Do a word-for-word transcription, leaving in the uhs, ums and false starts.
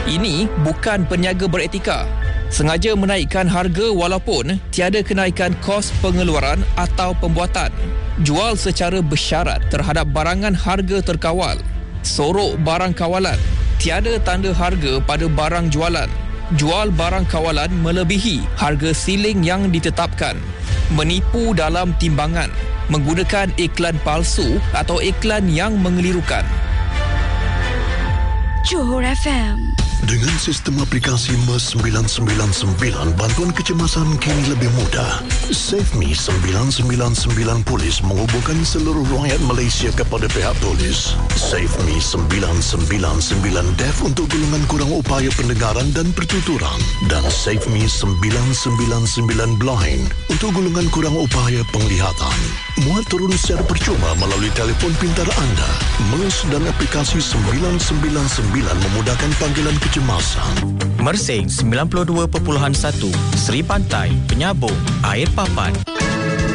Ini bukan peniaga beretika. Sengaja menaikkan harga walaupun tiada kenaikan kos pengeluaran atau pembuatan. Jual secara bersyarat terhadap barangan harga terkawal. Sorok barang kawalan. Tiada tanda harga pada barang jualan. Jual barang kawalan melebihi harga siling yang ditetapkan. Menipu dalam timbangan. Menggunakan iklan palsu atau iklan yang mengelirukan. Johor F M. Dengan sistem aplikasi M E S sembilan sembilan sembilan, bantuan kecemasan kini lebih mudah. SafeMe sembilan sembilan sembilan Polis menghubungkan seluruh rakyat Malaysia kepada pihak polis. SafeMe sembilan sembilan sembilan Def untuk golongan kurang upaya pendengaran dan pertuturan. Dan SafeMe sembilan sembilan sembilan Blind untuk golongan kurang upaya penglihatan. Muat turun secara percuma melalui telefon pintar anda. M E S dan aplikasi sembilan sembilan sembilan memudahkan panggilan kecemasan. Mersing sembilan puluh dua perpuluhan satu, Seri Pantai, Penyabung, Air Papan.